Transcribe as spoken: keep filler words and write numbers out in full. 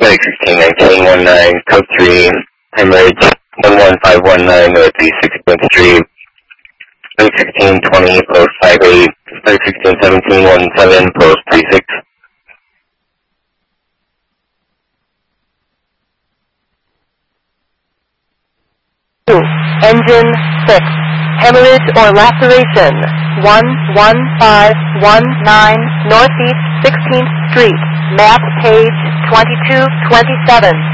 Medic sixteen nineteen one nine, code three, hemorrhage one one five one nine, Northeast sixteenth Street. Medic sixteen twenty, post five eight, Medic sixteen seventeen one seven, post three six. Engine six, hemorrhage or laceration, one one five one nine, Northeast sixteenth Street, map page twenty-two twenty-seven.